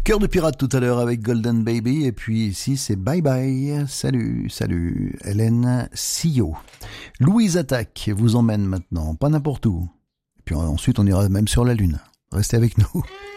Cœur de pirate tout à l'heure avec Golden Baby. Et puis ici, c'est Bye Bye. Salut, salut. Hélène Sillot. Louise Attaque vous emmène maintenant, pas n'importe où. Et puis ensuite, on ira même sur la Lune. Restez avec nous.